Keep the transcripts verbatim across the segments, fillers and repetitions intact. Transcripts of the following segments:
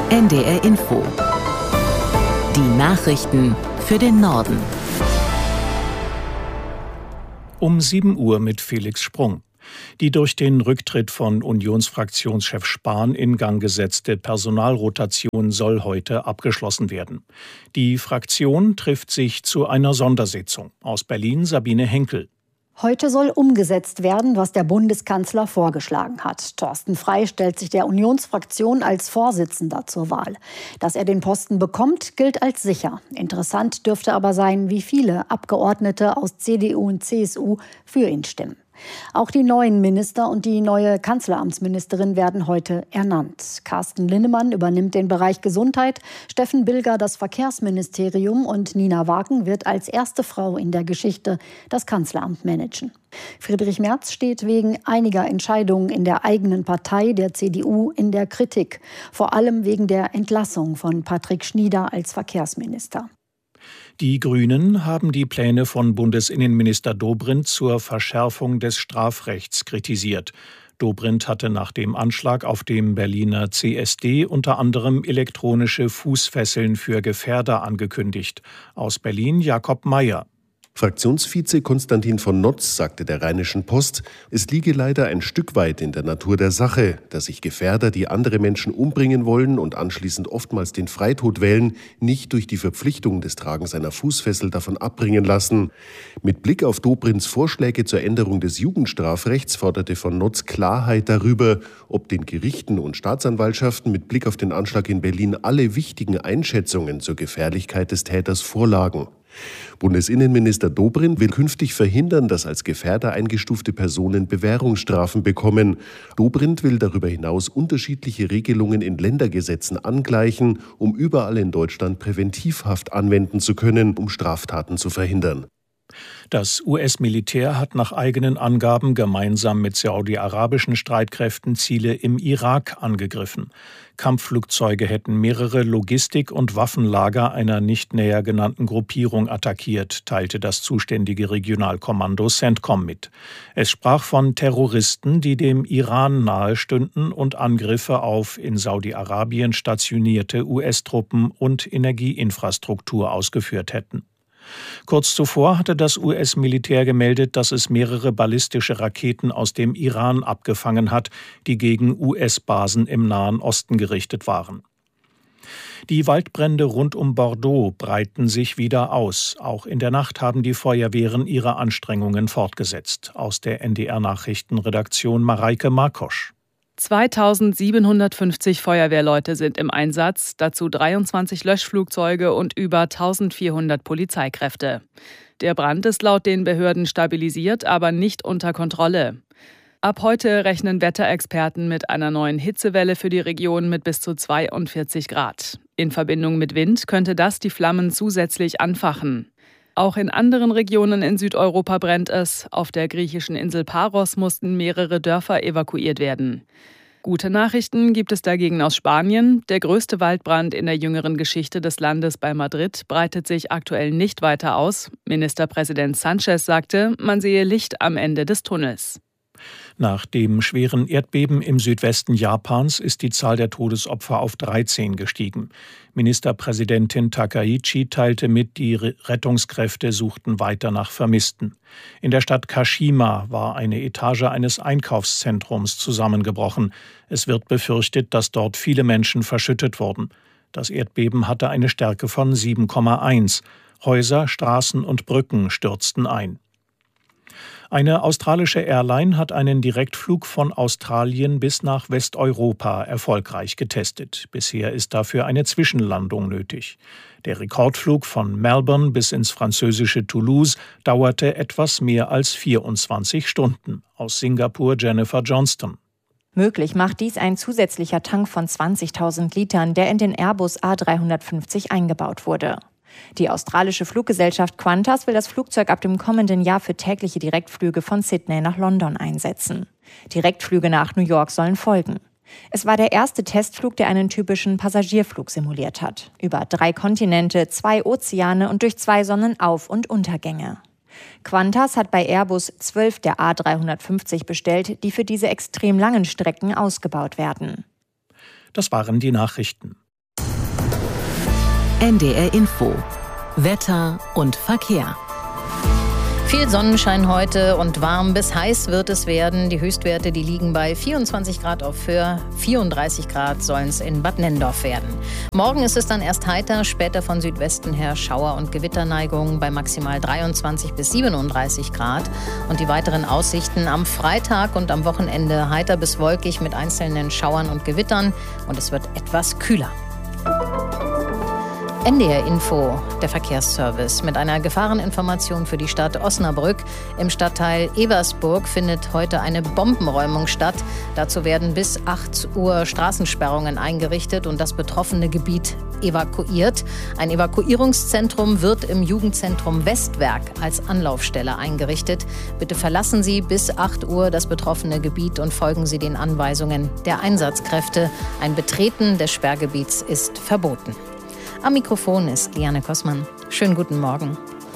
N D R Info. Die Nachrichten für den Norden. Um sieben Uhr mit Felix Sprung. Die durch den Rücktritt von Unionsfraktionschef Spahn in Gang gesetzte Personalrotation soll heute abgeschlossen werden. Die Fraktion trifft sich zu einer Sondersitzung. Aus Berlin Sabine Henkel. Heute soll umgesetzt werden, was der Bundeskanzler vorgeschlagen hat. Thorsten Frey stellt sich der Unionsfraktion als Vorsitzender zur Wahl. Dass er den Posten bekommt, gilt als sicher. Interessant dürfte aber sein, wie viele Abgeordnete aus C D U und C S U für ihn stimmen. Auch die neuen Minister und die neue Kanzleramtsministerin werden heute ernannt. Carsten Linnemann übernimmt den Bereich Gesundheit, Steffen Bilger das Verkehrsministerium und Nina Wagen wird als erste Frau in der Geschichte das Kanzleramt managen. Friedrich Merz steht wegen einiger Entscheidungen in der eigenen Partei, der C D U, in der Kritik. Vor allem wegen der Entlassung von Patrick Schnieder als Verkehrsminister. Die Grünen haben die Pläne von Bundesinnenminister Dobrindt zur Verschärfung des Strafrechts kritisiert. Dobrindt hatte nach dem Anschlag auf dem Berliner C S D unter anderem elektronische Fußfesseln für Gefährder angekündigt. Aus Berlin Jakob Mayer. Fraktionsvize Konstantin von Notz sagte der Rheinischen Post, es liege leider ein Stück weit in der Natur der Sache, dass sich Gefährder, die andere Menschen umbringen wollen und anschließend oftmals den Freitod wählen, nicht durch die Verpflichtung des Tragens einer Fußfessel davon abbringen lassen. Mit Blick auf Dobrindts Vorschläge zur Änderung des Jugendstrafrechts forderte von Notz Klarheit darüber, ob den Gerichten und Staatsanwaltschaften mit Blick auf den Anschlag in Berlin alle wichtigen Einschätzungen zur Gefährlichkeit des Täters vorlagen. Bundesinnenminister Dobrindt will künftig verhindern, dass als Gefährder eingestufte Personen Bewährungsstrafen bekommen. Dobrindt will darüber hinaus unterschiedliche Regelungen in Ländergesetzen angleichen, um überall in Deutschland Präventivhaft anwenden zu können, um Straftaten zu verhindern. Das U S-Militär hat nach eigenen Angaben gemeinsam mit saudi-arabischen Streitkräften Ziele im Irak angegriffen. Kampfflugzeuge hätten mehrere Logistik- und Waffenlager einer nicht näher genannten Gruppierung attackiert, teilte das zuständige Regionalkommando CENTCOM mit. Es sprach von Terroristen, die dem Iran nahestünden und Angriffe auf in Saudi-Arabien stationierte U S-Truppen und Energieinfrastruktur ausgeführt hätten. Kurz zuvor hatte das U S-Militär gemeldet, dass es mehrere ballistische Raketen aus dem Iran abgefangen hat, die gegen U S-Basen im Nahen Osten gerichtet waren. Die Waldbrände rund um Bordeaux breiten sich wieder aus. Auch in der Nacht haben die Feuerwehren ihre Anstrengungen fortgesetzt. Aus der N D R-Nachrichtenredaktion Mareike Markosch. zweitausendsiebenhundertfünfzig Feuerwehrleute sind im Einsatz, dazu dreiundzwanzig Löschflugzeuge und über eintausendvierhundert Polizeikräfte. Der Brand ist laut den Behörden stabilisiert, aber nicht unter Kontrolle. Ab heute rechnen Wetterexperten mit einer neuen Hitzewelle für die Region mit bis zu zweiundvierzig Grad. In Verbindung mit Wind könnte das die Flammen zusätzlich anfachen. Auch in anderen Regionen in Südeuropa brennt es. Auf der griechischen Insel Paros mussten mehrere Dörfer evakuiert werden. Gute Nachrichten gibt es dagegen aus Spanien. Der größte Waldbrand in der jüngeren Geschichte des Landes bei Madrid breitet sich aktuell nicht weiter aus. Ministerpräsident Sánchez sagte, man sehe Licht am Ende des Tunnels. Nach dem schweren Erdbeben im Südwesten Japans ist die Zahl der Todesopfer auf dreizehn gestiegen. Ministerpräsidentin Takaichi teilte mit, die Rettungskräfte suchten weiter nach Vermissten. In der Stadt Kashima war eine Etage eines Einkaufszentrums zusammengebrochen. Es wird befürchtet, dass dort viele Menschen verschüttet wurden. Das Erdbeben hatte eine Stärke von sieben Komma eins. Häuser, Straßen und Brücken stürzten ein. Eine australische Airline hat einen Direktflug von Australien bis nach Westeuropa erfolgreich getestet. Bisher ist dafür eine Zwischenlandung nötig. Der Rekordflug von Melbourne bis ins französische Toulouse dauerte etwas mehr als vierundzwanzig Stunden. Aus Singapur Jennifer Johnston. Möglich macht dies ein zusätzlicher Tank von zwanzigtausend Litern, der in den Airbus A dreihundertfünfzig eingebaut wurde. Die australische Fluggesellschaft Qantas will das Flugzeug ab dem kommenden Jahr für tägliche Direktflüge von Sydney nach London einsetzen. Direktflüge nach New York sollen folgen. Es war der erste Testflug, der einen typischen Passagierflug simuliert hat. Über drei Kontinente, zwei Ozeane und durch zwei Sonnenauf- und Untergänge. Qantas hat bei Airbus zwölf der A dreihundertfünfzig bestellt, die für diese extrem langen Strecken ausgebaut werden. Das waren die Nachrichten. N D R Info. Wetter und Verkehr. Viel Sonnenschein heute und warm bis heiß wird es werden. Die Höchstwerte, die liegen bei vierundzwanzig Grad auf Föhr, vierunddreißig Grad sollen es in Bad Nenndorf werden. Morgen ist es dann erst heiter, später von Südwesten her Schauer- und Gewitterneigung bei maximal dreiundzwanzig bis siebenunddreißig Grad. Und die weiteren Aussichten am Freitag und am Wochenende heiter bis wolkig mit einzelnen Schauern und Gewittern und es wird etwas kühler. N D R Info, der Verkehrsservice, mit einer Gefahreninformation für die Stadt Osnabrück. Im Stadtteil Eversburg findet heute eine Bombenräumung statt. Dazu werden bis acht Uhr Straßensperrungen eingerichtet und das betroffene Gebiet evakuiert. Ein Evakuierungszentrum wird im Jugendzentrum Westwerk als Anlaufstelle eingerichtet. Bitte verlassen Sie bis acht Uhr das betroffene Gebiet und folgen Sie den Anweisungen der Einsatzkräfte. Ein Betreten des Sperrgebiets ist verboten. Am Mikrofon ist Liane Kossmann. Schönen guten Morgen.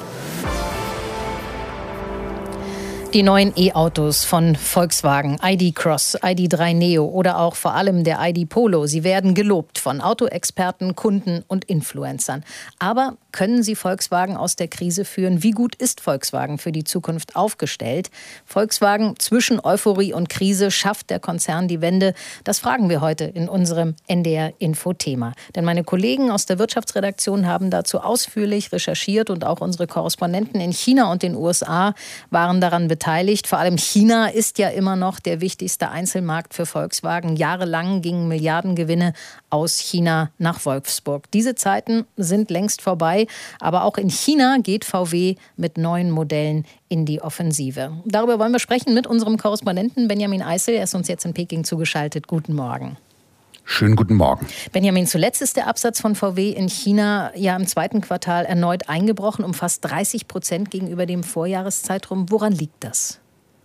Die neuen E-Autos von Volkswagen, I D Cross, I D drei Neo oder auch vor allem der I D Polo, sie werden gelobt von Autoexperten, Kunden und Influencern. Aber können sie Volkswagen aus der Krise führen? Wie gut ist Volkswagen für die Zukunft aufgestellt? Volkswagen zwischen Euphorie und Krise, schafft der Konzern die Wende? Das fragen wir heute in unserem N D R-Info-Thema. Denn meine Kollegen aus der Wirtschaftsredaktion haben dazu ausführlich recherchiert und auch unsere Korrespondenten in China und den U S A waren daran beteiligt. Vor allem China ist ja immer noch der wichtigste Einzelmarkt für Volkswagen. Jahrelang gingen Milliardengewinne aus China nach Wolfsburg. Diese Zeiten sind längst vorbei, aber auch in China geht V W mit neuen Modellen in die Offensive. Darüber wollen wir sprechen mit unserem Korrespondenten Benjamin Eisel. Er ist uns jetzt in Peking zugeschaltet. Guten Morgen. Schönen guten Morgen. Benjamin, zuletzt ist der Absatz von V W in China ja im zweiten Quartal erneut eingebrochen, um fast dreißig Prozent gegenüber dem Vorjahreszeitraum. Woran liegt das?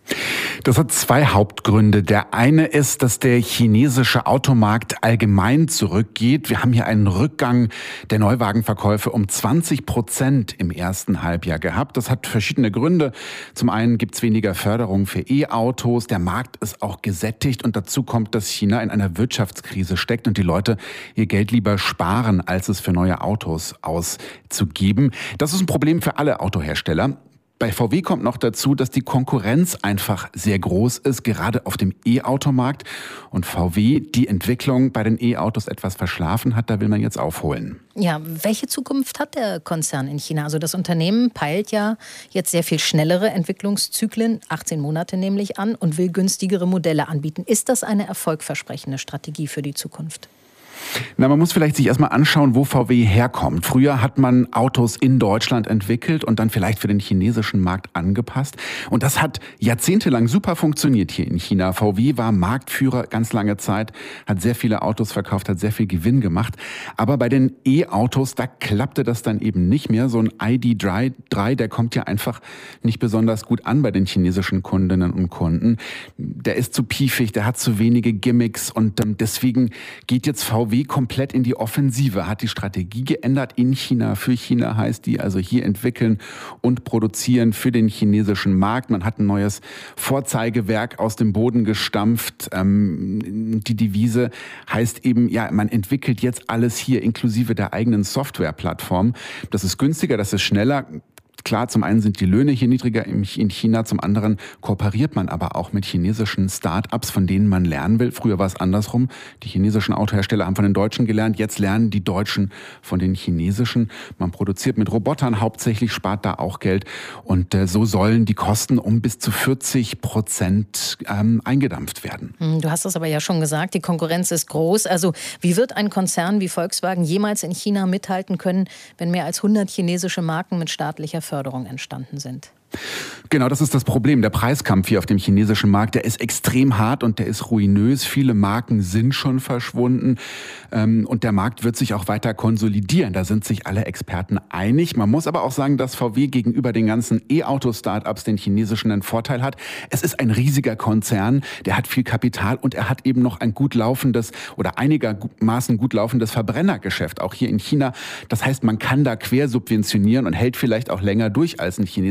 Das hat zwei Hauptgründe. Der eine ist, dass der chinesische Automarkt allgemein zurückgeht. Wir haben hier einen Rückgang der Neuwagenverkäufe um zwanzig Prozent im ersten Halbjahr gehabt. Das hat verschiedene Gründe. Zum einen gibt es weniger Förderung für E-Autos. Der Markt ist auch gesättigt und dazu kommt, dass China in einer Wirtschaftskrise steckt und die Leute ihr Geld lieber sparen, als es für neue Autos auszugeben. Das ist ein Problem für alle Autohersteller. Bei V W kommt noch dazu, dass die Konkurrenz einfach sehr groß ist, gerade auf dem E-Automarkt. Und V W die Entwicklung bei den E-Autos etwas verschlafen hat, da will man jetzt aufholen. Ja, welche Zukunft hat der Konzern in China? Also das Unternehmen peilt ja jetzt sehr viel schnellere Entwicklungszyklen, achtzehn Monate nämlich an, und will günstigere Modelle anbieten. Ist das eine erfolgversprechende Strategie für die Zukunft? Na, man muss vielleicht sich erstmal anschauen, wo V W herkommt. Früher hat man Autos in Deutschland entwickelt und dann vielleicht für den chinesischen Markt angepasst. Und das hat jahrzehntelang super funktioniert hier in China. V W war Marktführer ganz lange Zeit, hat sehr viele Autos verkauft, hat sehr viel Gewinn gemacht. Aber bei den E-Autos, da klappte das dann eben nicht mehr. So ein I D drei, der kommt ja einfach nicht besonders gut an bei den chinesischen Kundinnen und Kunden. Der ist zu piefig, der hat zu wenige Gimmicks und deswegen geht jetzt V W komplett in die Offensive, hat die Strategie geändert in China, für China heißt die, also hier entwickeln und produzieren für den chinesischen Markt. Man hat ein neues Vorzeigewerk aus dem Boden gestampft. Ähm, die Devise heißt eben, ja, man entwickelt jetzt alles hier inklusive der eigenen Softwareplattform. Das ist günstiger, das ist schneller. Klar, zum einen sind die Löhne hier niedriger in China, zum anderen kooperiert man aber auch mit chinesischen Start-ups, von denen man lernen will. Früher war es andersrum. Die chinesischen Autohersteller haben von den Deutschen gelernt, jetzt lernen die Deutschen von den chinesischen. Man produziert mit Robotern hauptsächlich, spart da auch Geld und äh, so sollen die Kosten um bis zu vierzig Prozent ähm, eingedampft werden. Du hast das aber ja schon gesagt, die Konkurrenz ist groß. Also wie wird ein Konzern wie Volkswagen jemals in China mithalten können, wenn mehr als hundert chinesische Marken mit staatlicher Förderung entstanden sind? Genau, das ist das Problem. Der Preiskampf hier auf dem chinesischen Markt, der ist extrem hart und der ist ruinös. Viele Marken sind schon verschwunden ähm, und der Markt wird sich auch weiter konsolidieren. Da sind sich alle Experten einig. Man muss aber auch sagen, dass V W gegenüber den ganzen E-Auto-Startups, den chinesischen, einen Vorteil hat. Es ist ein riesiger Konzern, der hat viel Kapital und er hat eben noch ein gut laufendes oder einigermaßen gut laufendes Verbrennergeschäft, auch hier in China. Das heißt, man kann da quersubventionieren und hält vielleicht auch länger durch als ein chinesisches E-Auto.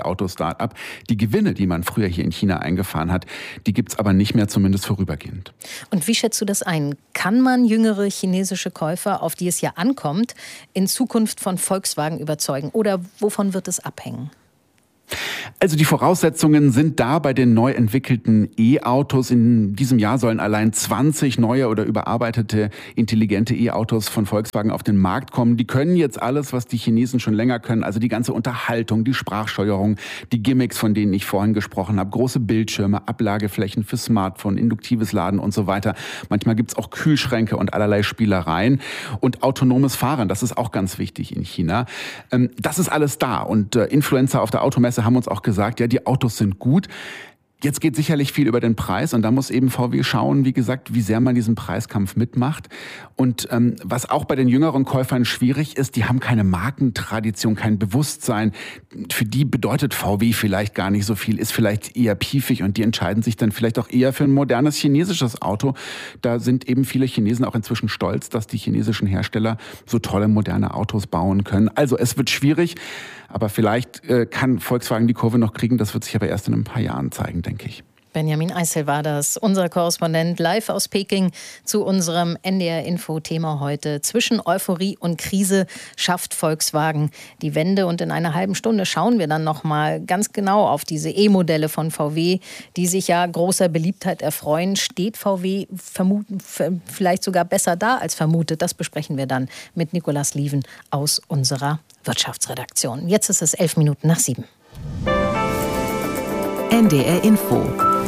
E-Auto-Start-up. Die Gewinne, die man früher hier in China eingefahren hat, die gibt's aber nicht mehr, zumindest vorübergehend. Und wie schätzt du das ein? Kann man jüngere chinesische Käufer, auf die es ja ankommt, in Zukunft von Volkswagen überzeugen? Oder wovon wird es abhängen? Also die Voraussetzungen sind da bei den neu entwickelten E-Autos. In diesem Jahr sollen allein zwanzig neue oder überarbeitete intelligente E-Autos von Volkswagen auf den Markt kommen. Die können jetzt alles, was die Chinesen schon länger können. Also die ganze Unterhaltung, die Sprachsteuerung, die Gimmicks, von denen ich vorhin gesprochen habe. Große Bildschirme, Ablageflächen für Smartphone, induktives Laden und so weiter. Manchmal gibt's auch Kühlschränke und allerlei Spielereien. Und autonomes Fahren, das ist auch ganz wichtig in China. Das ist alles da. Und Influencer auf der Automesse haben uns auch gesagt, ja, die Autos sind gut. Jetzt geht sicherlich viel über den Preis und da muss eben V W schauen, wie gesagt, wie sehr man diesen Preiskampf mitmacht. Und ähm, was auch bei den jüngeren Käufern schwierig ist, die haben keine Markentradition, kein Bewusstsein. Für die bedeutet V W vielleicht gar nicht so viel, ist vielleicht eher piefig und die entscheiden sich dann vielleicht auch eher für ein modernes chinesisches Auto. Da sind eben viele Chinesen auch inzwischen stolz, dass die chinesischen Hersteller so tolle moderne Autos bauen können. Also es wird schwierig, aber vielleicht äh, kann Volkswagen die Kurve noch kriegen. Das wird sich aber erst in ein paar Jahren zeigen, denke ich. Benjamin Eisel war das, unser Korrespondent live aus Peking zu unserem N D R-Info-Thema heute. Zwischen Euphorie und Krise schafft Volkswagen die Wende. Und in einer halben Stunde schauen wir dann noch mal ganz genau auf diese E-Modelle von V W, die sich ja großer Beliebtheit erfreuen. Steht V W vermuten, vielleicht sogar besser da als vermutet? Das besprechen wir dann mit Nicolas Lieven aus unserer Wirtschaftsredaktion. Jetzt ist es elf Minuten nach sieben. N D R Info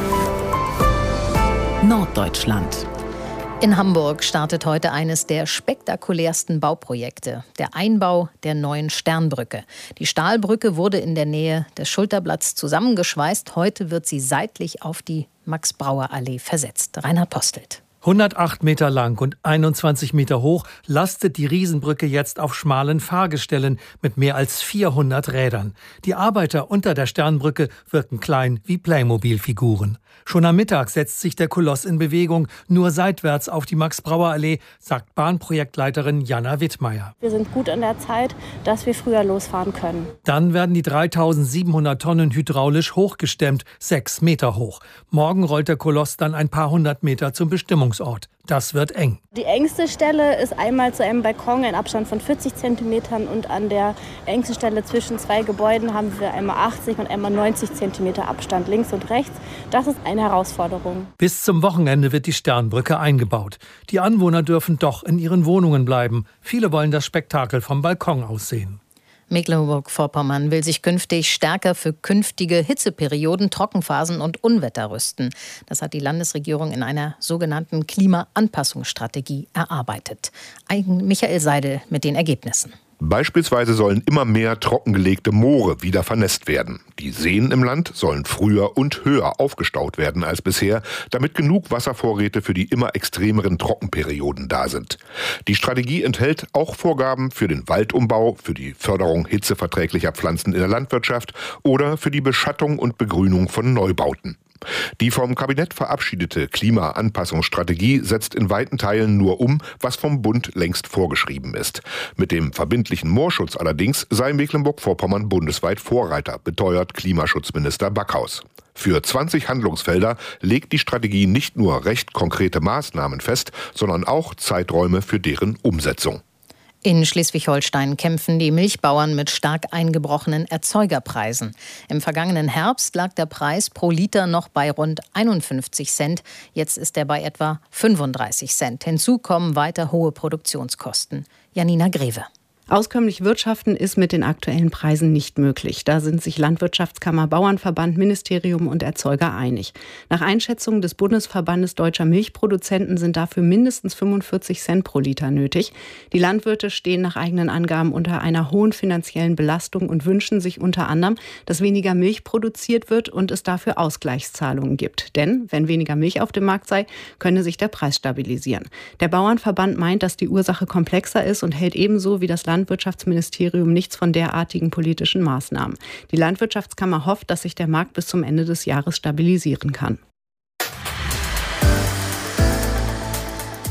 Norddeutschland. In Hamburg startet heute eines der spektakulärsten Bauprojekte, der Einbau der neuen Sternbrücke. Die Stahlbrücke wurde in der Nähe des Schulterblatts zusammengeschweißt. Heute wird sie seitlich auf die Max-Brauer-Allee versetzt. Reinhard Postelt. hundertacht Meter lang und einundzwanzig Meter hoch lastet die Riesenbrücke jetzt auf schmalen Fahrgestellen mit mehr als vierhundert Rädern. Die Arbeiter unter der Sternbrücke wirken klein wie Playmobil-Figuren. Schon am Mittag setzt sich der Koloss in Bewegung, nur seitwärts auf die Max-Brauer-Allee, sagt Bahnprojektleiterin Jana Wittmeier. Wir sind gut in der Zeit, dass wir früher losfahren können. Dann werden die dreitausendsiebenhundert Tonnen hydraulisch hochgestemmt, sechs Meter hoch. Morgen rollt der Koloss dann ein paar hundert Meter zum Bestimmungsort. Das wird eng. Die engste Stelle ist einmal zu einem Balkon, ein Abstand von vierzig Zentimetern. Und an der engsten Stelle zwischen zwei Gebäuden haben wir einmal achtzig und einmal neunzig Zentimeter Abstand links und rechts. Das ist eine Herausforderung. Bis zum Wochenende wird die Sternbrücke eingebaut. Die Anwohner dürfen doch in ihren Wohnungen bleiben. Viele wollen das Spektakel vom Balkon aus sehen. Mecklenburg-Vorpommern will sich künftig stärker für künftige Hitzeperioden, Trockenphasen und Unwetter rüsten. Das hat die Landesregierung in einer sogenannten Klimaanpassungsstrategie erarbeitet. Michael Seidel mit den Ergebnissen. Beispielsweise sollen immer mehr trockengelegte Moore wieder vernässt werden. Die Seen im Land sollen früher und höher aufgestaut werden als bisher, damit genug Wasservorräte für die immer extremeren Trockenperioden da sind. Die Strategie enthält auch Vorgaben für den Waldumbau, für die Förderung hitzeverträglicher Pflanzen in der Landwirtschaft oder für die Beschattung und Begrünung von Neubauten. Die vom Kabinett verabschiedete Klimaanpassungsstrategie setzt in weiten Teilen nur um, was vom Bund längst vorgeschrieben ist. Mit dem verbindlichen Moorschutz allerdings sei Mecklenburg-Vorpommern bundesweit Vorreiter, beteuert Klimaschutzminister Backhaus. Für zwanzig Handlungsfelder legt die Strategie nicht nur recht konkrete Maßnahmen fest, sondern auch Zeiträume für deren Umsetzung. In Schleswig-Holstein kämpfen die Milchbauern mit stark eingebrochenen Erzeugerpreisen. Im vergangenen Herbst lag der Preis pro Liter noch bei rund einundfünfzig Cent. Jetzt ist er bei etwa fünfunddreißig Cent. Hinzu kommen weiter hohe Produktionskosten. Janina Greve. Auskömmlich wirtschaften ist mit den aktuellen Preisen nicht möglich. Da sind sich Landwirtschaftskammer, Bauernverband, Ministerium und Erzeuger einig. Nach Einschätzung des Bundesverbandes Deutscher Milchproduzenten sind dafür mindestens fünfundvierzig Cent pro Liter nötig. Die Landwirte stehen nach eigenen Angaben unter einer hohen finanziellen Belastung und wünschen sich unter anderem, dass weniger Milch produziert wird und es dafür Ausgleichszahlungen gibt. Denn wenn weniger Milch auf dem Markt sei, könne sich der Preis stabilisieren. Der Bauernverband meint, dass die Ursache komplexer ist und hält ebenso wie das Landwirtschaftsministerium nichts von derartigen politischen Maßnahmen. Die Landwirtschaftskammer hofft, dass sich der Markt bis zum Ende des Jahres stabilisieren kann.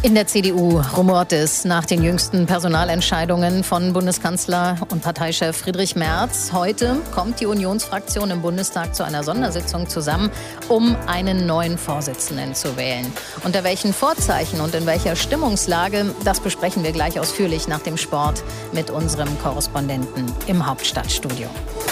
In der C D U rumort es nach den jüngsten Personalentscheidungen von Bundeskanzler und Parteichef Friedrich Merz. Heute kommt die Unionsfraktion im Bundestag zu einer Sondersitzung zusammen, um einen neuen Vorsitzenden zu wählen. Unter welchen Vorzeichen und in welcher Stimmungslage, das besprechen wir gleich ausführlich nach dem Sport mit unserem Korrespondenten im Hauptstadtstudio.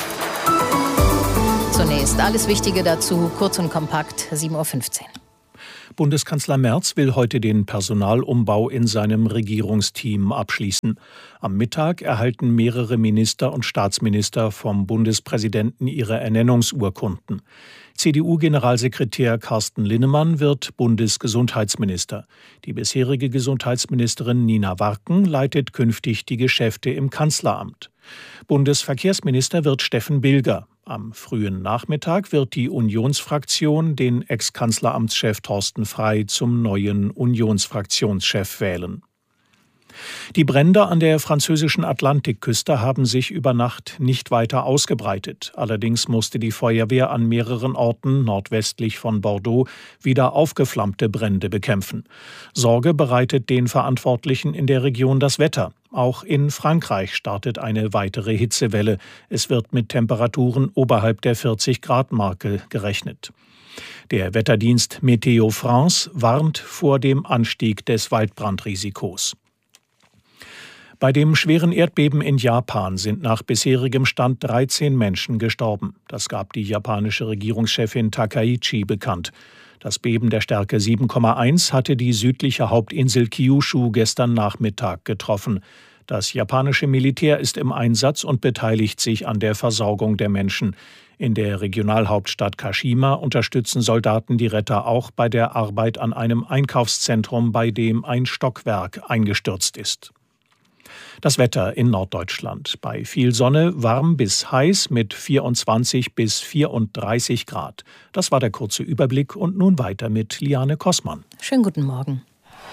Zunächst alles Wichtige dazu, kurz und kompakt, sieben Uhr fünfzehn. Bundeskanzler Merz will heute den Personalumbau in seinem Regierungsteam abschließen. Am Mittag erhalten mehrere Minister und Staatsminister vom Bundespräsidenten ihre Ernennungsurkunden. C D U-Generalsekretär Carsten Linnemann wird Bundesgesundheitsminister. Die bisherige Gesundheitsministerin Nina Warken leitet künftig die Geschäfte im Kanzleramt. Bundesverkehrsminister wird Steffen Bilger. Am frühen Nachmittag wird die Unionsfraktion den Ex-Kanzleramtschef Thorsten Frey zum neuen Unionsfraktionschef wählen. Die Brände an der französischen Atlantikküste haben sich über Nacht nicht weiter ausgebreitet. Allerdings musste die Feuerwehr an mehreren Orten nordwestlich von Bordeaux wieder aufgeflammte Brände bekämpfen. Sorge bereitet den Verantwortlichen in der Region das Wetter. Auch in Frankreich startet eine weitere Hitzewelle. Es wird mit Temperaturen oberhalb der vierzig-Grad-Marke gerechnet. Der Wetterdienst Météo France warnt vor dem Anstieg des Waldbrandrisikos. Bei dem schweren Erdbeben in Japan sind nach bisherigem Stand dreizehn Menschen gestorben. Das gab die japanische Regierungschefin Takaichi bekannt. Das Beben der Stärke sieben Komma eins hatte die südliche Hauptinsel Kyushu gestern Nachmittag getroffen. Das japanische Militär ist im Einsatz und beteiligt sich an der Versorgung der Menschen. In der Regionalhauptstadt Kashima unterstützen Soldaten die Retter auch bei der Arbeit an einem Einkaufszentrum, bei dem ein Stockwerk eingestürzt ist. Das Wetter in Norddeutschland. Bei viel Sonne, warm bis heiß mit vierundzwanzig bis vierunddreißig Grad. Das war der kurze Überblick und nun weiter mit Liane Kossmann. Schönen guten Morgen.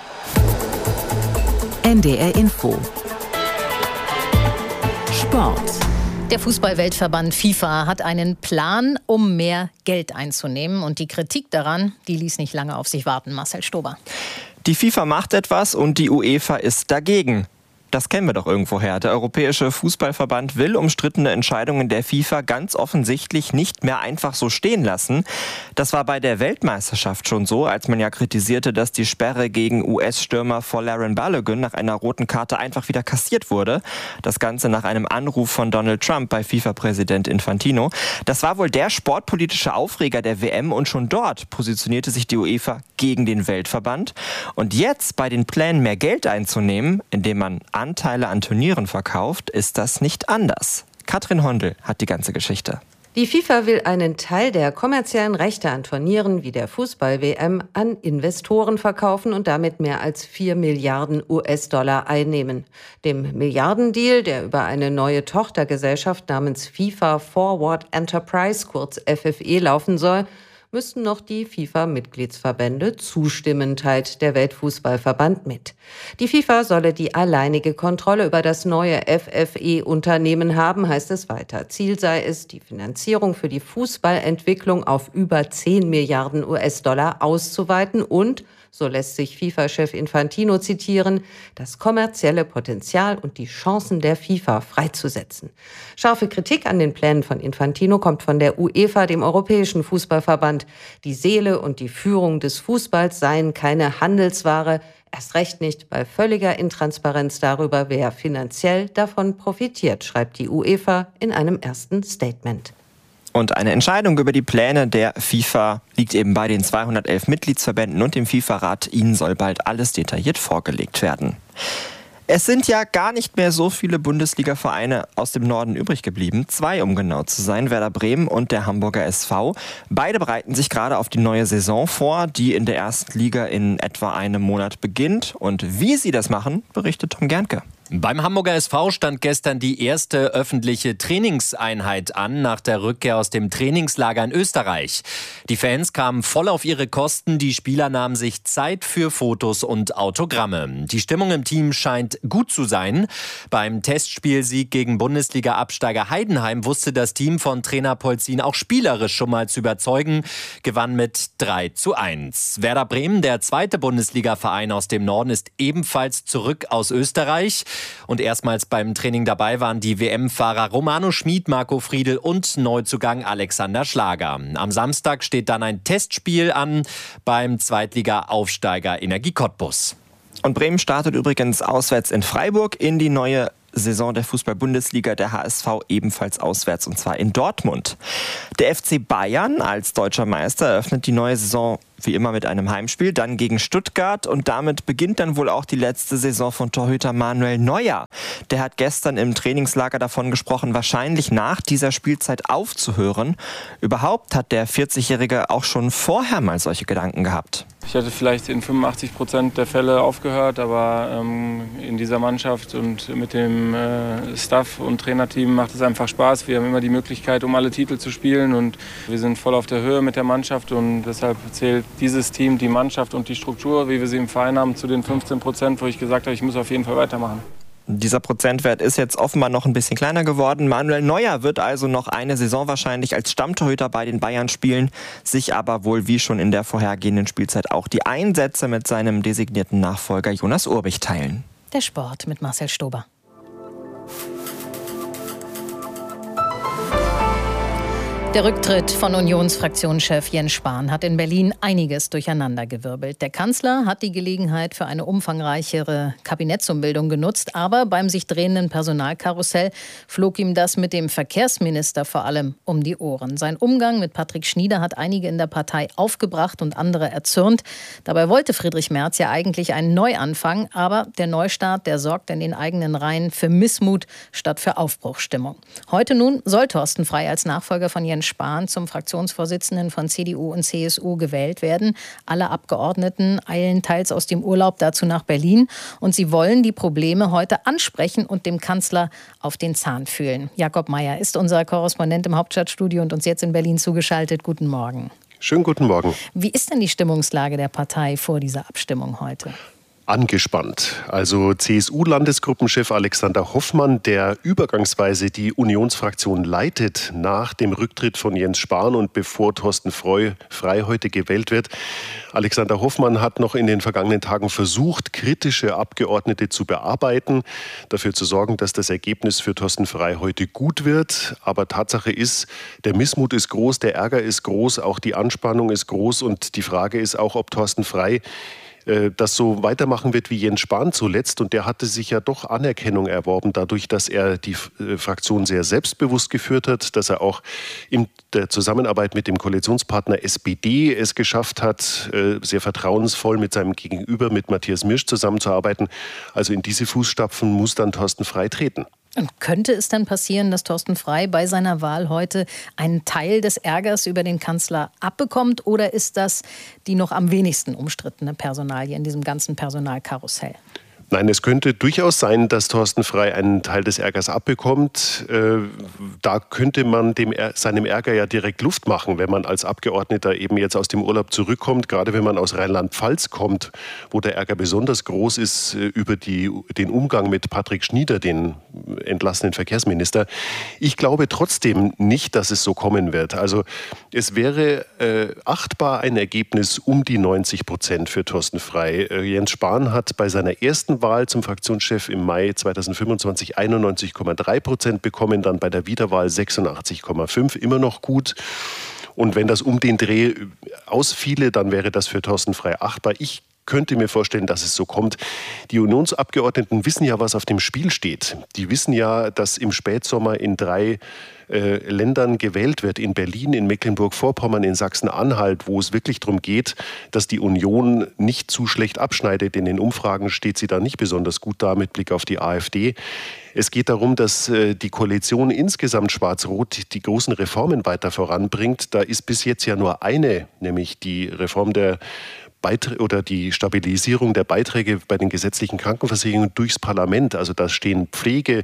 N D R Info. Sport. Der Fußball-Weltverband FIFA hat einen Plan, um mehr Geld einzunehmen. Und die Kritik daran, die ließ nicht lange auf sich warten. Marcel Stober. Die FIFA macht etwas und die UEFA ist dagegen. Das kennen wir doch irgendwoher. Der Europäische Fußballverband will umstrittene Entscheidungen der FIFA ganz offensichtlich nicht mehr einfach so stehen lassen. Das war bei der Weltmeisterschaft schon so, als man ja kritisierte, dass die Sperre gegen U S-Stürmer Folarin Balogun nach einer roten Karte einfach wieder kassiert wurde. Das Ganze nach einem Anruf von Donald Trump bei FIFA-Präsident Infantino. Das war wohl der sportpolitische Aufreger der W M und schon dort positionierte sich die UEFA gegen den Weltverband. Und jetzt bei den Plänen, mehr Geld einzunehmen, indem man Anteile an Turnieren verkauft, ist das nicht anders. Katrin Hondel hat die ganze Geschichte. Die FIFA will einen Teil der kommerziellen Rechte an Turnieren wie der Fußball-W M an Investoren verkaufen und damit mehr als vier Milliarden U S-Dollar einnehmen. Dem Milliardendeal, der über eine neue Tochtergesellschaft namens FIFA Forward Enterprise, kurz F F E, laufen soll, müssten noch die FIFA-Mitgliedsverbände zustimmen, teilt der Weltfußballverband mit. Die FIFA solle die alleinige Kontrolle über das neue F F E-Unternehmen haben, heißt es weiter. Ziel sei es, die Finanzierung für die Fußballentwicklung auf über zehn Milliarden U S-Dollar auszuweiten und, so lässt sich FIFA-Chef Infantino zitieren, das kommerzielle Potenzial und die Chancen der FIFA freizusetzen. Scharfe Kritik an den Plänen von Infantino kommt von der UEFA, dem Europäischen Fußballverband. Die Seele und die Führung des Fußballs seien keine Handelsware, erst recht nicht bei völliger Intransparenz darüber, wer finanziell davon profitiert, schreibt die UEFA in einem ersten Statement. Und eine Entscheidung über die Pläne der FIFA liegt eben bei den zweihundertelf Mitgliedsverbänden und dem FIFA-Rat. Ihnen soll bald alles detailliert vorgelegt werden. Es sind ja gar nicht mehr so viele Bundesliga-Vereine aus dem Norden übrig geblieben. Zwei, um genau zu sein, Werder Bremen und der Hamburger S V. Beide bereiten sich gerade auf die neue Saison vor, die in der ersten Liga in etwa einem Monat beginnt. Und wie sie das machen, berichtet Tom Gernke. Beim Hamburger S V stand gestern die erste öffentliche Trainingseinheit an nach der Rückkehr aus dem Trainingslager in Österreich. Die Fans kamen voll auf ihre Kosten, die Spieler nahmen sich Zeit für Fotos und Autogramme. Die Stimmung im Team scheint gut zu sein. Beim Testspielsieg gegen Bundesliga-Absteiger Heidenheim wusste das Team von Trainer Polzin auch spielerisch schon mal zu überzeugen, gewann mit drei zu eins. Werder Bremen, der zweite Bundesliga-Verein aus dem Norden, ist ebenfalls zurück aus Österreich. Und erstmals beim Training dabei waren die W M-Fahrer Romano Schmid, Marco Friedl und Neuzugang Alexander Schlager. Am Samstag steht dann ein Testspiel an beim Zweitliga-Aufsteiger Energie Cottbus. Und Bremen startet übrigens auswärts in Freiburg in die neue Saison der Fußball-Bundesliga, der H S V ebenfalls auswärts, und zwar in Dortmund. Der F C Bayern als deutscher Meister eröffnet die neue Saison wie immer mit einem Heimspiel, dann gegen Stuttgart, und damit beginnt dann wohl auch die letzte Saison von Torhüter Manuel Neuer. Der hat gestern im Trainingslager davon gesprochen, wahrscheinlich nach dieser Spielzeit aufzuhören. Überhaupt hat der vierzigjährige auch schon vorher mal solche Gedanken gehabt. Ich hätte vielleicht in fünfundachtzig Prozent der Fälle aufgehört, aber ähm, in dieser Mannschaft und mit dem äh, Staff und Trainerteam macht es einfach Spaß. Wir haben immer die Möglichkeit, um alle Titel zu spielen, und wir sind voll auf der Höhe mit der Mannschaft, und deshalb zählt dieses Team, die Mannschaft und die Struktur, wie wir sie im Verein haben, zu den fünfzehn Prozent, wo ich gesagt habe, ich muss auf jeden Fall weitermachen. Dieser Prozentwert ist jetzt offenbar noch ein bisschen kleiner geworden. Manuel Neuer wird also noch eine Saison wahrscheinlich als Stammtorhüter bei den Bayern spielen, sich aber wohl wie schon in der vorhergehenden Spielzeit auch die Einsätze mit seinem designierten Nachfolger Jonas Urbich teilen. Der Sport mit Marcel Stober. Der Rücktritt von Unionsfraktionschef Jens Spahn hat in Berlin einiges durcheinandergewirbelt. Der Kanzler hat die Gelegenheit für eine umfangreichere Kabinettsumbildung genutzt, aber beim sich drehenden Personalkarussell flog ihm das mit dem Verkehrsminister vor allem um die Ohren. Sein Umgang mit Patrick Schnieder hat einige in der Partei aufgebracht und andere erzürnt. Dabei wollte Friedrich Merz ja eigentlich einen Neuanfang, aber der Neustart, der sorgt in den eigenen Reihen für Missmut statt für Aufbruchsstimmung. Heute nun soll Thorsten Frey als Nachfolger von Jens Spahn zum Fraktionsvorsitzenden von C D U und C S U gewählt werden. Alle Abgeordneten eilen teils aus dem Urlaub dazu nach Berlin, und sie wollen die Probleme heute ansprechen und dem Kanzler auf den Zahn fühlen. Jakob Mayer ist unser Korrespondent im Hauptstadtstudio und uns jetzt in Berlin zugeschaltet. Guten Morgen. Schönen guten Morgen. Wie ist denn die Stimmungslage der Partei vor dieser Abstimmung heute? Angespannt. Also C S U-Landesgruppenchef Alexander Hoffmann, der übergangsweise die Unionsfraktion leitet nach dem Rücktritt von Jens Spahn und bevor Thorsten Frey heute gewählt wird. Alexander Hoffmann hat noch in den vergangenen Tagen versucht, kritische Abgeordnete zu bearbeiten, dafür zu sorgen, dass das Ergebnis für Thorsten Frey heute gut wird. Aber Tatsache ist, der Missmut ist groß, der Ärger ist groß, auch die Anspannung ist groß, und die Frage ist auch, ob Thorsten Frey das so weitermachen wird wie Jens Spahn zuletzt. Und der hatte sich ja doch Anerkennung erworben, dadurch, dass er die Fraktion sehr selbstbewusst geführt hat, dass er auch in der Zusammenarbeit mit dem Koalitionspartner S P D es geschafft hat, sehr vertrauensvoll mit seinem Gegenüber, mit Matthias Mirsch, zusammenzuarbeiten. Also in diese Fußstapfen muss dann Thorsten Frey treten. Und könnte es dann passieren, dass Thorsten Frey bei seiner Wahl heute einen Teil des Ärgers über den Kanzler abbekommt? Oder ist das die noch am wenigsten umstrittene Personalie in diesem ganzen Personalkarussell? Nein, es könnte durchaus sein, dass Thorsten Frey einen Teil des Ärgers abbekommt. Äh, da könnte man dem, seinem Ärger ja direkt Luft machen, wenn man als Abgeordneter eben jetzt aus dem Urlaub zurückkommt. Gerade wenn man aus Rheinland-Pfalz kommt, wo der Ärger besonders groß ist äh, über die, den Umgang mit Patrick Schnieder, den entlassenen Verkehrsminister. Ich glaube trotzdem nicht, dass es so kommen wird. Also es wäre äh, achtbar ein Ergebnis um die neunzig Prozent für Thorsten Frey. Äh, Jens Spahn hat bei seiner ersten Wahl zum Fraktionschef im Mai zweitausendfünfundzwanzig einundneunzig Komma drei Prozent bekommen, dann bei der Wiederwahl sechsundachtzig Komma fünf, immer noch gut. Und wenn das um den Dreh ausfiele, dann wäre das für Thorsten Frey achtbar. Ich könnte mir vorstellen, dass es so kommt. Die Unionsabgeordneten wissen ja, was auf dem Spiel steht. Die wissen ja, dass im Spätsommer in drei äh, Ländern gewählt wird. In Berlin, in Mecklenburg-Vorpommern, in Sachsen-Anhalt, wo es wirklich darum geht, dass die Union nicht zu schlecht abschneidet. In den Umfragen steht sie da nicht besonders gut da mit Blick auf die AfD. Es geht darum, dass äh, die Koalition insgesamt schwarz-rot die großen Reformen weiter voranbringt. Da ist bis jetzt ja nur eine, nämlich die Reform der Beiträ- oder die Stabilisierung der Beiträge bei den gesetzlichen Krankenversicherungen durchs Parlament. Also da stehen Pflege,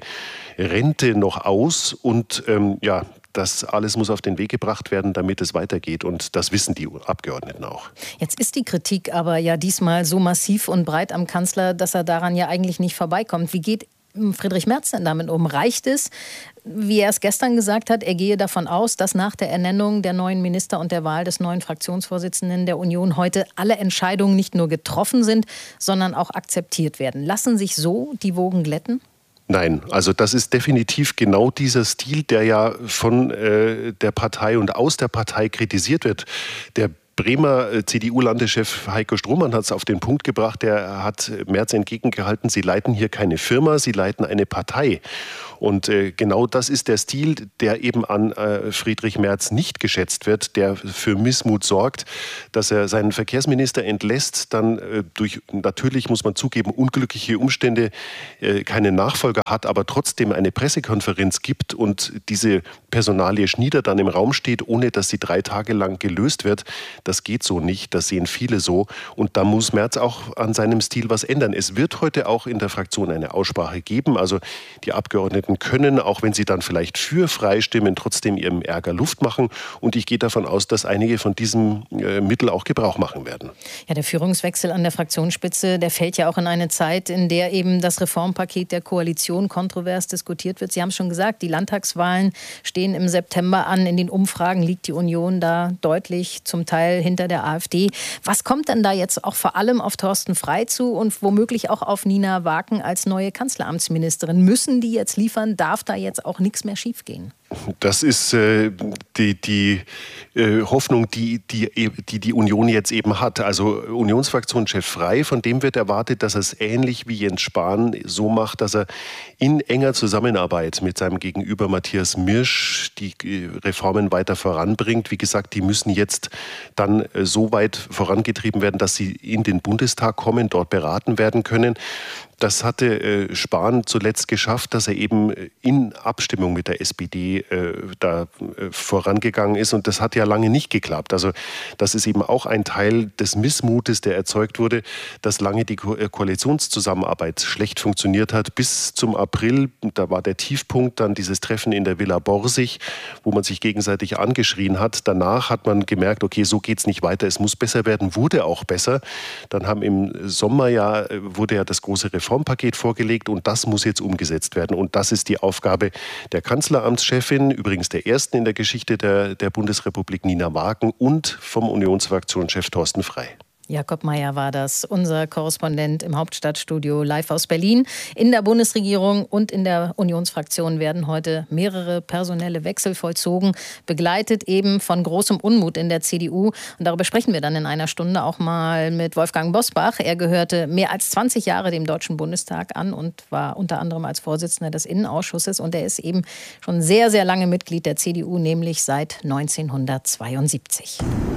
Rente noch aus und ähm, ja, das alles muss auf den Weg gebracht werden, damit es weitergeht. Und das wissen die Abgeordneten auch. Jetzt ist die Kritik aber ja diesmal so massiv und breit am Kanzler, dass er daran ja eigentlich nicht vorbeikommt. Wie geht Friedrich Merz denn damit um? Reicht es, wie er es gestern gesagt hat, er gehe davon aus, dass nach der Ernennung der neuen Minister und der Wahl des neuen Fraktionsvorsitzenden der Union heute alle Entscheidungen nicht nur getroffen sind, sondern auch akzeptiert werden? Lassen sich so die Wogen glätten? Nein, also das ist definitiv genau dieser Stil, der ja von äh, der Partei und aus der Partei kritisiert wird. Der Bremer C D U-Landeschef Heiko Strohmann hat es auf den Punkt gebracht, der hat Merz entgegengehalten, Sie leiten hier keine Firma, Sie leiten eine Partei. Und äh, genau das ist der Stil, der eben an äh, Friedrich Merz nicht geschätzt wird, der für Missmut sorgt, dass er seinen Verkehrsminister entlässt, dann äh, durch, natürlich muss man zugeben, unglückliche Umstände äh, keinen Nachfolger hat, aber trotzdem eine Pressekonferenz gibt und diese Personalie Schnieder dann im Raum steht, ohne dass sie drei Tage lang gelöst wird. Das geht so nicht, das sehen viele so. Und da muss Merz auch an seinem Stil was ändern. Es wird heute auch in der Fraktion eine Aussprache geben. Also die Abgeordneten können, auch wenn sie dann vielleicht für freistimmen, trotzdem ihrem Ärger Luft machen. Und ich gehe davon aus, dass einige von diesem äh, Mittel auch Gebrauch machen werden. Ja, der Führungswechsel an der Fraktionsspitze, der fällt ja auch in eine Zeit, in der eben das Reformpaket der Koalition kontrovers diskutiert wird. Sie haben es schon gesagt, die Landtagswahlen stehen im September an. In den Umfragen liegt die Union da deutlich zum Teil hinter der AfD. Was kommt denn da jetzt auch vor allem auf Thorsten Frey zu und womöglich auch auf Nina Waken als neue Kanzleramtsministerin? Müssen die jetzt liefern? Darf da jetzt auch nichts mehr schiefgehen? Das ist äh, die, die äh, Hoffnung, die die, die die Union jetzt eben hat. Also Unionsfraktionschef Frey, von dem wird erwartet, dass er es ähnlich wie Jens Spahn so macht, dass er in enger Zusammenarbeit mit seinem Gegenüber Matthias Mirsch die Reformen weiter voranbringt. Wie gesagt, die müssen jetzt dann äh, so weit vorangetrieben werden, dass sie in den Bundestag kommen, dort beraten werden können. Das hatte äh, Spahn zuletzt geschafft, dass er eben in Abstimmung mit der S P D äh, da äh, vorangegangen ist. Und das hat ja lange nicht geklappt. Also das ist eben auch ein Teil des Missmutes, der erzeugt wurde, dass lange die Ko- Koalitionszusammenarbeit schlecht funktioniert hat. Bis zum April, da war der Tiefpunkt dann dieses Treffen in der Villa Borsig, wo man sich gegenseitig angeschrien hat. Danach hat man gemerkt, okay, so geht's nicht weiter, es muss besser werden, wurde auch besser. Dann haben im Sommer ja, wurde ja das große Reformpaket vorgelegt und das muss jetzt umgesetzt werden. Und das ist die Aufgabe der Kanzleramtschefin, übrigens der ersten in der Geschichte der, der Bundesrepublik, Nina Waken, und vom Unionsfraktionschef Thorsten Frey. Jakob Mayer war das, unser Korrespondent im Hauptstadtstudio live aus Berlin. In der Bundesregierung und in der Unionsfraktion werden heute mehrere personelle Wechsel vollzogen, begleitet eben von großem Unmut in der C D U. Und darüber sprechen wir dann in einer Stunde auch mal mit Wolfgang Bosbach. Er gehörte mehr als zwanzig Jahre dem Deutschen Bundestag an und war unter anderem als Vorsitzender des Innenausschusses. Und er ist eben schon sehr, sehr lange Mitglied der C D U, nämlich seit neunzehnhundertzweiundsiebzig.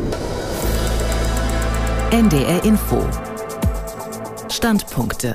N D R Info. Standpunkte.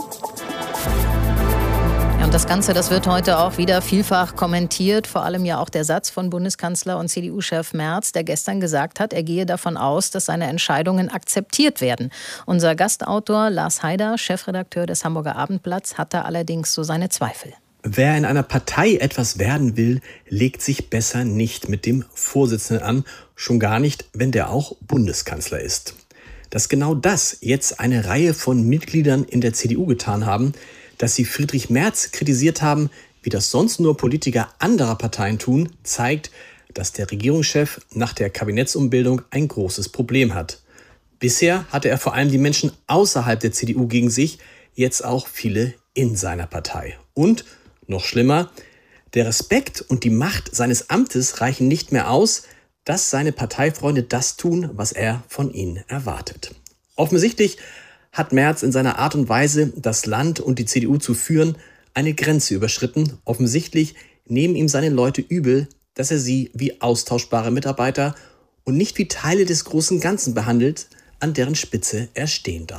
Ja, und das Ganze, das wird heute auch wieder vielfach kommentiert, vor allem ja auch der Satz von Bundeskanzler und C D U-Chef Merz, der gestern gesagt hat, er gehe davon aus, dass seine Entscheidungen akzeptiert werden. Unser Gastautor Lars Haider, Chefredakteur des Hamburger Abendblatts, hat da allerdings so seine Zweifel. Wer in einer Partei etwas werden will, legt sich besser nicht mit dem Vorsitzenden an, schon gar nicht, wenn der auch Bundeskanzler ist. Dass genau das jetzt eine Reihe von Mitgliedern in der C D U getan haben, dass sie Friedrich Merz kritisiert haben, wie das sonst nur Politiker anderer Parteien tun, zeigt, dass der Regierungschef nach der Kabinettsumbildung ein großes Problem hat. Bisher hatte er vor allem die Menschen außerhalb der C D U gegen sich, jetzt auch viele in seiner Partei. Und, noch schlimmer, der Respekt und die Macht seines Amtes reichen nicht mehr aus, dass seine Parteifreunde das tun, was er von ihnen erwartet. Offensichtlich hat Merz in seiner Art und Weise, das Land und die C D U zu führen, eine Grenze überschritten. Offensichtlich nehmen ihm seine Leute übel, dass er sie wie austauschbare Mitarbeiter und nicht wie Teile des großen Ganzen behandelt, an deren Spitze er stehen darf.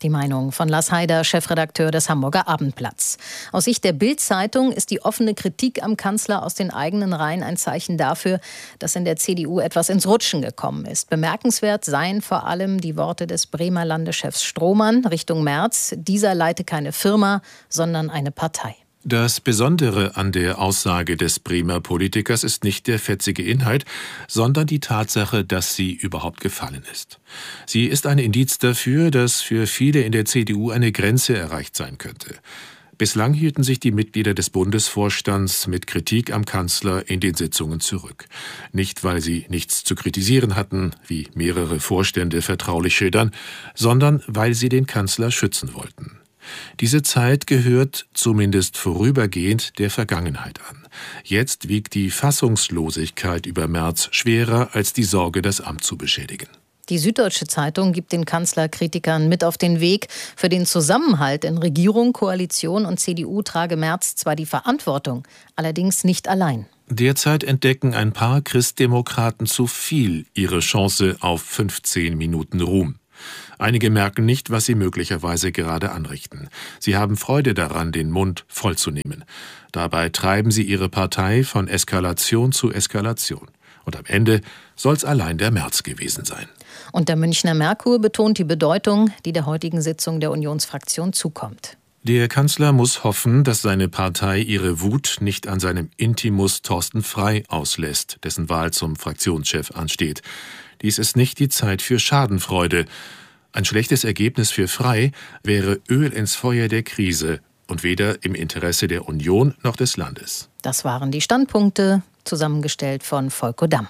Die Meinung von Lars Haider, Chefredakteur des Hamburger Abendblatts. Aus Sicht der Bild-Zeitung ist die offene Kritik am Kanzler aus den eigenen Reihen ein Zeichen dafür, dass in der C D U etwas ins Rutschen gekommen ist. Bemerkenswert seien vor allem die Worte des Bremer Landeschefs Strohmann Richtung Merz. Dieser leite keine Firma, sondern eine Partei. Das Besondere an der Aussage des Bremer Politikers ist nicht der fetzige Inhalt, sondern die Tatsache, dass sie überhaupt gefallen ist. Sie ist ein Indiz dafür, dass für viele in der C D U eine Grenze erreicht sein könnte. Bislang hielten sich die Mitglieder des Bundesvorstands mit Kritik am Kanzler in den Sitzungen zurück. Nicht, weil sie nichts zu kritisieren hatten, wie mehrere Vorstände vertraulich schildern, sondern weil sie den Kanzler schützen wollten. Diese Zeit gehört, zumindest vorübergehend, der Vergangenheit an. Jetzt wiegt die Fassungslosigkeit über Merz schwerer als die Sorge, das Amt zu beschädigen. Die Süddeutsche Zeitung gibt den Kanzlerkritikern mit auf den Weg. Für den Zusammenhalt in Regierung, Koalition und C D U trage Merz zwar die Verantwortung, allerdings nicht allein. Derzeit entdecken ein paar Christdemokraten zu viel ihre Chance auf fünfzehn Minuten Ruhm. Einige merken nicht, was sie möglicherweise gerade anrichten. Sie haben Freude daran, den Mund vollzunehmen. Dabei treiben sie ihre Partei von Eskalation zu Eskalation. Und am Ende soll's allein der Merz gewesen sein. Und der Münchner Merkur betont die Bedeutung, die der heutigen Sitzung der Unionsfraktion zukommt. Der Kanzler muss hoffen, dass seine Partei ihre Wut nicht an seinem Intimus Thorsten Frey auslässt, dessen Wahl zum Fraktionschef ansteht. Dies ist nicht die Zeit für Schadenfreude. Ein schlechtes Ergebnis für Frey wäre Öl ins Feuer der Krise und weder im Interesse der Union noch des Landes. Das waren die Standpunkte, zusammengestellt von Volker Damm.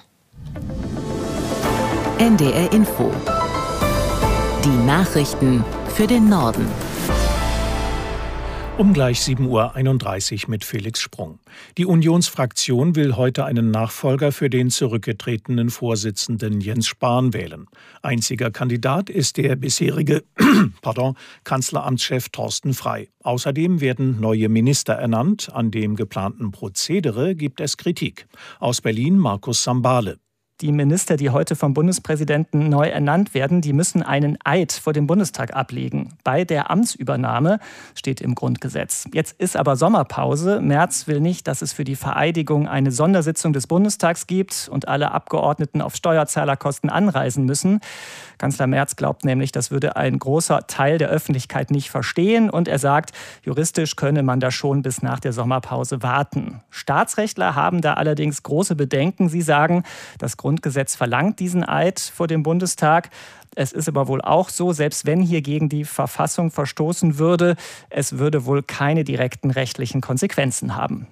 N D R Info. Die Nachrichten für den Norden. Um gleich sieben Uhr einunddreißig mit Felix Sprung. Die Unionsfraktion will heute einen Nachfolger für den zurückgetretenen Vorsitzenden Jens Spahn wählen. Einziger Kandidat ist der bisherige pardon, Kanzleramtschef Thorsten Frey. Außerdem werden neue Minister ernannt. An dem geplanten Prozedere gibt es Kritik. Aus Berlin Markus Sambale. Die Minister, die heute vom Bundespräsidenten neu ernannt werden, die müssen einen Eid vor dem Bundestag ablegen. Bei der Amtsübernahme steht im Grundgesetz. Jetzt ist aber Sommerpause. Merz will nicht, dass es für die Vereidigung eine Sondersitzung des Bundestags gibt und alle Abgeordneten auf Steuerzahlerkosten anreisen müssen. Kanzler Merz glaubt nämlich, das würde ein großer Teil der Öffentlichkeit nicht verstehen. Und er sagt, juristisch könne man da schon bis nach der Sommerpause warten. Staatsrechtler haben da allerdings große Bedenken. Sie sagen, das Grundgesetz verlangt diesen Eid vor dem Bundestag. Es ist aber wohl auch so, selbst wenn hier gegen die Verfassung verstoßen würde, es würde wohl keine direkten rechtlichen Konsequenzen haben.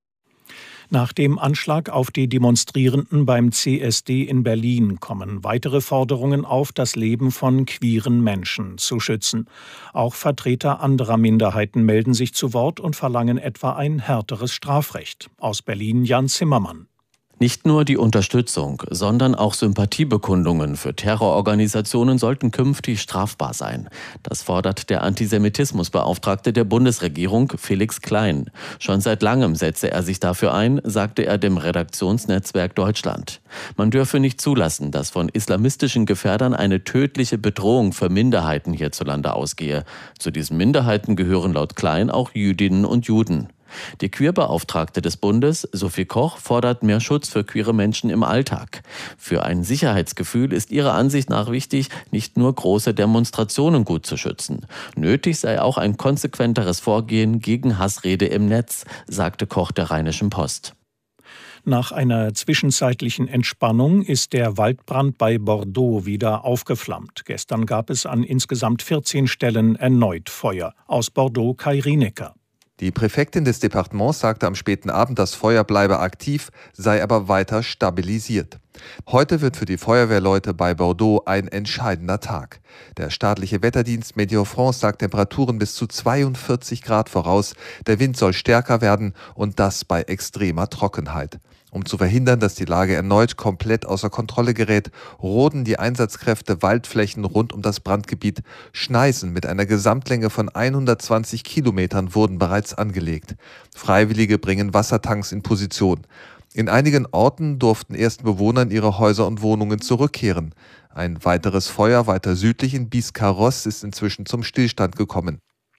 Nach dem Anschlag auf die Demonstrierenden beim C S D in Berlin kommen weitere Forderungen auf, das Leben von queeren Menschen zu schützen. Auch Vertreter anderer Minderheiten melden sich zu Wort und verlangen etwa ein härteres Strafrecht. Aus Berlin Jan Zimmermann. Nicht nur die Unterstützung, sondern auch Sympathiebekundungen für Terrororganisationen sollten künftig strafbar sein. Das fordert der Antisemitismusbeauftragte der Bundesregierung, Felix Klein. Schon seit langem setze er sich dafür ein, sagte er dem Redaktionsnetzwerk Deutschland. Man dürfe nicht zulassen, dass von islamistischen Gefährdern eine tödliche Bedrohung für Minderheiten hierzulande ausgehe. Zu diesen Minderheiten gehören laut Klein auch Jüdinnen und Juden. Die Queerbeauftragte des Bundes, Sophie Koch, fordert mehr Schutz für queere Menschen im Alltag. Für ein Sicherheitsgefühl ist ihrer Ansicht nach wichtig, nicht nur große Demonstrationen gut zu schützen. Nötig sei auch ein konsequenteres Vorgehen gegen Hassrede im Netz, sagte Koch der Rheinischen Post. Nach einer zwischenzeitlichen Entspannung ist der Waldbrand bei Bordeaux wieder aufgeflammt. Gestern gab es an insgesamt vierzehn Stellen erneut Feuer. Aus Bordeaux Kai Rienecker. Die Präfektin des Departements sagte am späten Abend, das Feuer bleibe aktiv, sei aber weiter stabilisiert. Heute wird für die Feuerwehrleute bei Bordeaux ein entscheidender Tag. Der staatliche Wetterdienst Météo France sagt Temperaturen bis zu zweiundvierzig Grad voraus. Der Wind soll stärker werden und das bei extremer Trockenheit. Um zu verhindern, dass die Lage erneut komplett außer Kontrolle gerät, roden die Einsatzkräfte Waldflächen rund um das Brandgebiet. Schneisen mit einer Gesamtlänge von hundertzwanzig Kilometern wurden bereits angelegt. Freiwillige bringen Wassertanks in Position. In einigen Orten durften erst Bewohner in ihre Häuser und Wohnungen zurückkehren. Ein weiteres Feuer weiter südlich in Biscarrosse ist inzwischen zum Stillstand gekommen.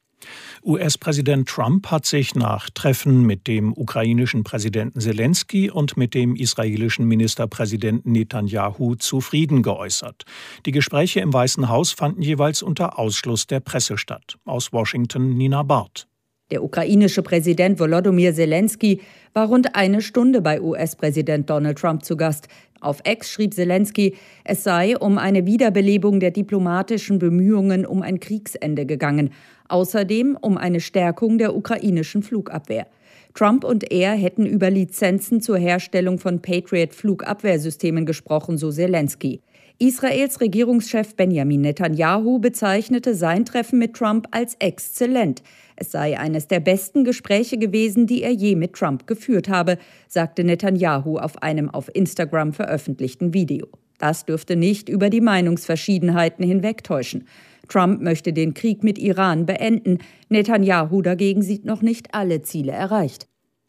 U S-Präsident Trump hat sich nach Treffen mit dem ukrainischen Präsidenten Selensky und mit dem israelischen Ministerpräsidenten Netanyahu zufrieden geäußert. Die Gespräche im Weißen Haus fanden jeweils unter Ausschluss der Presse statt. Aus Washington Nina Barth. Der ukrainische Präsident Volodymyr Selensky war rund eine Stunde bei U S-Präsident Donald Trump zu Gast. Auf X schrieb Selensky, es sei um eine Wiederbelebung der diplomatischen Bemühungen um ein Kriegsende gegangen. Außerdem um eine Stärkung der ukrainischen Flugabwehr. Trump und er hätten über Lizenzen zur Herstellung von Patriot-Flugabwehrsystemen gesprochen, so Selensky. Israels Regierungschef Benjamin Netanyahu bezeichnete sein Treffen mit Trump als exzellent. Es sei eines der besten Gespräche gewesen, die er je mit Trump geführt habe, sagte Netanyahu auf einem auf Instagram veröffentlichten Video. Das dürfte nicht über die Meinungsverschiedenheiten hinwegtäuschen. Trump möchte den Krieg mit Iran beenden. Netanyahu dagegen sieht noch nicht alle Ziele erreicht.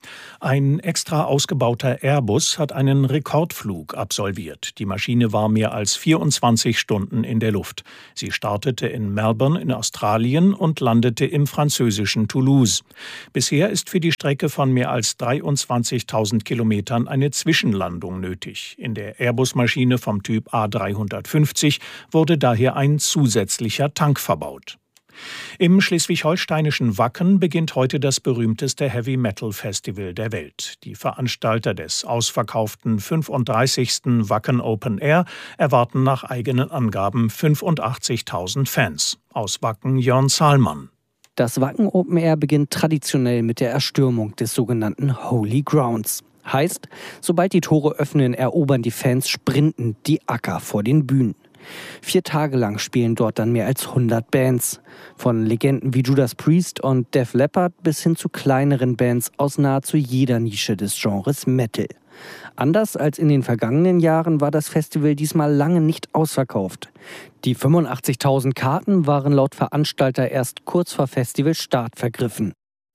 Ein extra ausgebauter Airbus hat einen Rekordflug absolviert. Die Maschine war mehr als vierundzwanzig Stunden in der Luft. Sie startete in Melbourne in Australien und landete im französischen Toulouse. Bisher ist für die Strecke von mehr als dreiundzwanzigtausend Kilometern eine Zwischenlandung nötig. In der Airbus-Maschine vom Typ A dreihundertfünfzig wurde daher ein zusätzlicher Tank verbaut. Im schleswig-holsteinischen Wacken beginnt heute das berühmteste Heavy-Metal-Festival der Welt. Die Veranstalter des ausverkauften fünfunddreißigsten Wacken Open Air erwarten nach eigenen Angaben fünfundachtzigtausend Fans. Aus Wacken Jörn Zahlmann. Das Wacken Open Air beginnt traditionell mit der Erstürmung des sogenannten Holy Grounds. Heißt, sobald die Tore öffnen, erobern die Fans sprintend die Acker vor den Bühnen. Vier Tage lang spielen dort dann mehr als hundert Bands. Von Legenden wie Judas Priest und Def Leppard bis hin zu kleineren Bands aus nahezu jeder Nische des Genres Metal. Anders als in den vergangenen Jahren war das Festival diesmal lange nicht ausverkauft. Die fünfundachtzigtausend Karten waren laut Veranstalter erst kurz vor Festivalstart vergriffen.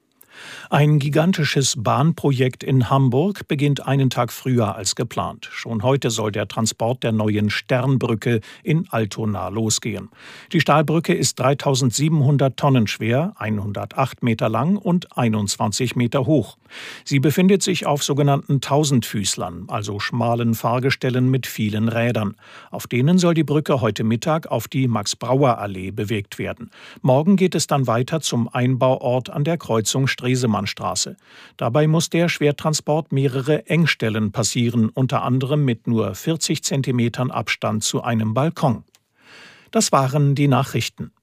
Ein gigantisches Bahnprojekt in Hamburg beginnt einen Tag früher als geplant. Schon heute soll der Transport der neuen Sternbrücke in Altona losgehen. Die Stahlbrücke ist dreitausendsiebenhundert Tonnen schwer, hundertacht Meter lang und einundzwanzig Meter hoch. Sie befindet sich auf sogenannten Tausendfüßlern, also schmalen Fahrgestellen mit vielen Rädern. Auf denen soll die Brücke heute Mittag auf die Max-Brauer-Allee bewegt werden. Morgen geht es dann weiter zum Einbauort an der Kreuzung Stresemannstraße. Dabei muss der Schwertransport mehrere Engstellen passieren, unter anderem mit nur vierzig Zentimetern Abstand zu einem Balkon. Das waren die Nachrichten.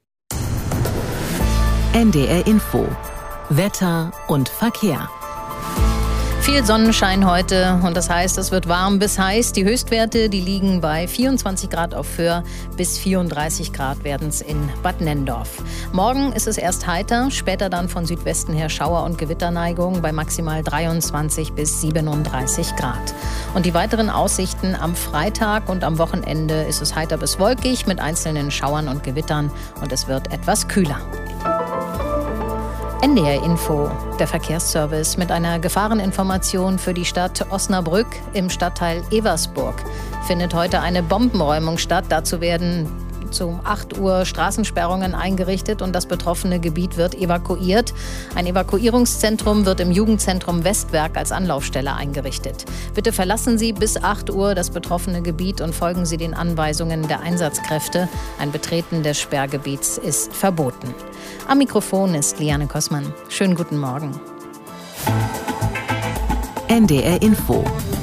N D R Info. Wetter und Verkehr. Viel Sonnenschein heute und das heißt, es wird warm bis heiß. Die Höchstwerte, die liegen bei vierundzwanzig Grad auf Föhr, bis vierunddreißig Grad werden es in Bad Nenndorf. Morgen ist es erst heiter, später dann von Südwesten her Schauer- und Gewitterneigung bei maximal dreiundzwanzig bis siebenunddreißig Grad. Und die weiteren Aussichten: am Freitag und am Wochenende ist es heiter bis wolkig mit einzelnen Schauern und Gewittern und es wird etwas kühler. N D R Info, der Verkehrsservice mit einer Gefahreninformation für die Stadt Osnabrück im Stadtteil Eversburg. Findet heute eine Bombenräumung statt. Dazu werden um acht Uhr Straßensperrungen eingerichtet und das betroffene Gebiet wird evakuiert. Ein Evakuierungszentrum wird im Jugendzentrum Westwerk als Anlaufstelle eingerichtet. Bitte verlassen Sie bis acht Uhr das betroffene Gebiet und folgen Sie den Anweisungen der Einsatzkräfte. Ein Betreten des Sperrgebiets ist verboten. Am Mikrofon ist Liane Kossmann. Schönen guten Morgen. N D R Info.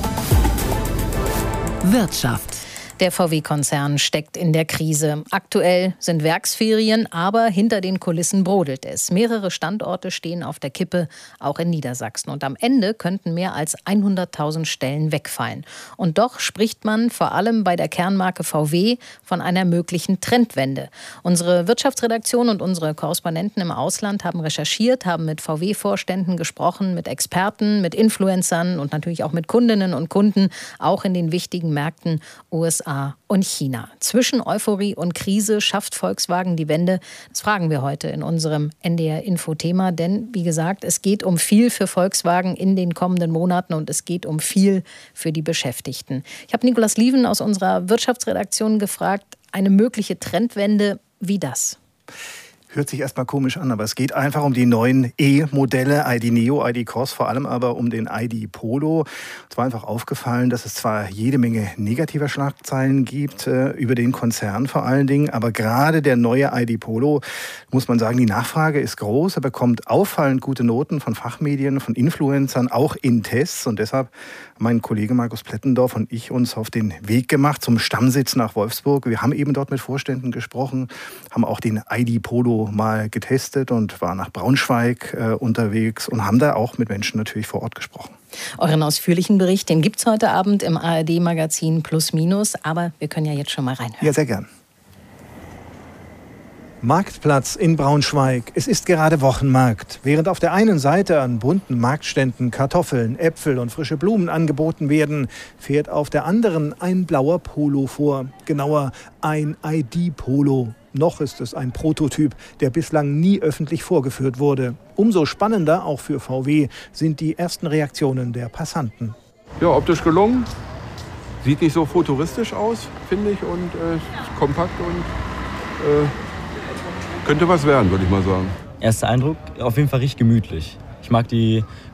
Wirtschaft. Der V W-Konzern steckt in der Krise. Aktuell sind Werksferien, aber hinter den Kulissen brodelt es. Mehrere Standorte stehen auf der Kippe, auch in Niedersachsen. Und am Ende könnten mehr als hunderttausend Stellen wegfallen. Und doch spricht man vor allem bei der Kernmarke V W von einer möglichen Trendwende. Unsere Wirtschaftsredaktion und unsere Korrespondenten im Ausland haben recherchiert, haben mit V W-Vorständen gesprochen, mit Experten, mit Influencern und natürlich auch mit Kundinnen und Kunden, auch in den wichtigen Märkten U S A S A und China. Zwischen Euphorie und Krise schafft Volkswagen die Wende? Das fragen wir heute in unserem N D R-Info-Thema. Denn, wie gesagt, es geht um viel für Volkswagen in den kommenden Monaten und es geht um viel für die Beschäftigten. Ich habe Nikolaus Lieven aus unserer Wirtschaftsredaktion gefragt, eine mögliche Trendwende, wie das? Hört sich erstmal komisch an, aber es geht einfach um die neuen E-Modelle, I D Neo, I D Cross, vor allem aber um den I D Polo. Es war einfach aufgefallen, dass es zwar jede Menge negativer Schlagzeilen gibt, äh, über den Konzern vor allen Dingen, aber gerade der neue I D Polo, muss man sagen, die Nachfrage ist groß. Er bekommt auffallend gute Noten von Fachmedien, von Influencern, auch in Tests. Und deshalb haben mein Kollege Markus Plettendorf und ich uns auf den Weg gemacht zum Stammsitz nach Wolfsburg. Wir haben eben dort mit Vorständen gesprochen, haben auch den I D Polo mal getestet und waren nach Braunschweig äh, unterwegs und haben da auch mit Menschen natürlich vor Ort gesprochen. Euren ausführlichen Bericht, den gibt es heute Abend im A R D-Magazin Plus Minus, aber wir können ja jetzt schon mal reinhören. Ja, sehr gern. Marktplatz in Braunschweig. Es ist gerade Wochenmarkt. Während auf der einen Seite an bunten Marktständen Kartoffeln, Äpfel und frische Blumen angeboten werden, fährt auf der anderen ein blauer Polo vor. Genauer ein I D-Polo. Noch ist es ein Prototyp, der bislang nie öffentlich vorgeführt wurde. Umso spannender, auch für V W, sind die ersten Reaktionen der Passanten. Ja, optisch gelungen. Sieht nicht so futuristisch aus, finde ich, und äh, kompakt und äh, könnte was werden, würde ich mal sagen. Erster Eindruck, auf jeden Fall richtig gemütlich. Ich mag die